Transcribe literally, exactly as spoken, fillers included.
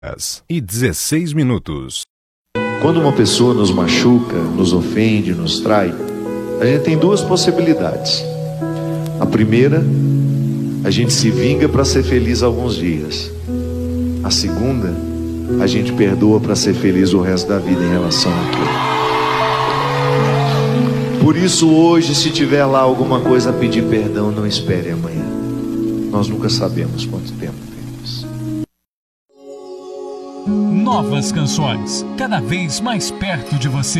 E dezesseis minutos. Quando uma pessoa nos machuca, nos ofende, nos trai, a gente tem duas possibilidades. A primeira, a gente se vinga para ser feliz alguns dias. A segunda, a gente perdoa para ser feliz o resto da vida em relação àquilo. Por isso hoje, se tiver lá alguma coisa a pedir perdão, não espere amanhã. Nós nunca sabemos quanto tempo temos. Novas canções, cada vez mais perto de você.